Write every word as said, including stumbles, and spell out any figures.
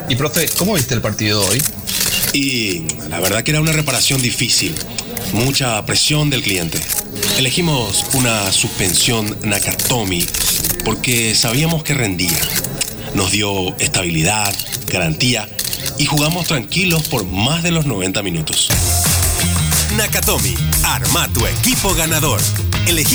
Y profe, ¿cómo viste el partido de hoy? Y la verdad que era una reparación difícil. Mucha presión del cliente. Elegimos una suspensión Nakatomi porque sabíamos que rendía. Nos dio estabilidad, garantía y jugamos tranquilos por más de los noventa minutos. Nakatomi, arma tu equipo ganador. Elegí